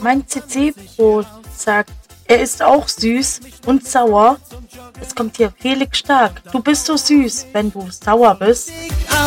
Mein CC-Brot sagt, er ist auch süß und sauer. Es kommt hier Felix Stark. Du bist so süß, wenn du sauer bist.